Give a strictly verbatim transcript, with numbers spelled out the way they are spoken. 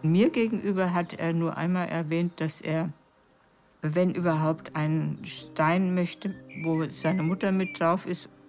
Mir gegenüber hat er nur einmal erwähnt, dass er, wenn überhaupt, einen Stein möchte, wo seine Mutter mit drauf ist.